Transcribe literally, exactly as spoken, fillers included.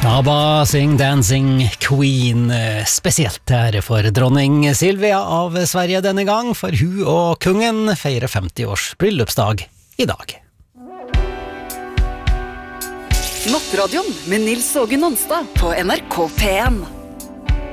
ABBA Sing Dancing Queen, spesielt til ære for dronning Silvia av Sverige denne gang, for hun og kungen feirer femti års bryllupsdag i dag. Nattradion med Nils Åge Nonstad på N R K P en.